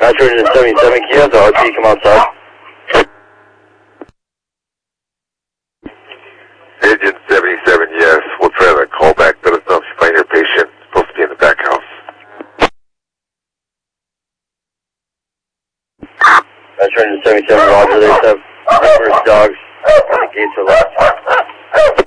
Nitrogen 77, can you have the RP come outside? Agent 77, yes. We'll try to call back. Let us know if you find your patient. Supposed to be in the back house. Nitrogen 77, roger, they have numerous dogs. The gates are locked.